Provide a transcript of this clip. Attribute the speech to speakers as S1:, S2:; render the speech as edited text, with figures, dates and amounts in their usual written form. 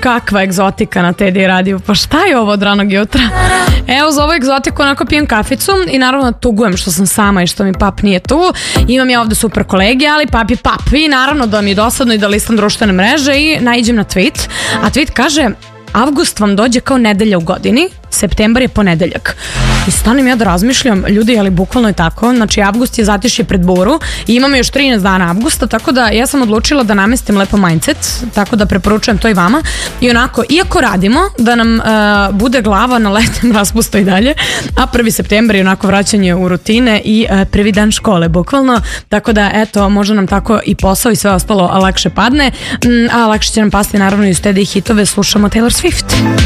S1: kakva egzotika na TD radiju, pa šta je ovo od ranog jutra? Evo, za ovu egzotiku onako pijem kaficu i naravno tugujem što sam sama i što mi pap nije tu. Imam ja ovde super kolege, ali pap je pap i naravno da mi je dosadno i da listam društvene mreže i naiđem na tweet, a tweet kaže: avgust vam dođe kao nedelja u godini, septembar je ponedeljak. I stanem ja da razmišljam, ljudi, ali bukvalno je tako, znači avgust je zatišje pred buru i imamo još 13 dana avgusta, tako da ja sam odlučila da namestim lepo mindset, tako da preporučujem to i vama. I onako, iako radimo, da nam bude glava na letnjem raspustu i dalje, a 1. septembar je onako vraćanje u rutine i prvi dan škole, bukvalno, tako da eto, može nam tako i posao i sve ostalo lakše padne, a lakše će nam pasti naravno i uz TD hitove, slušamo Taylor Swift.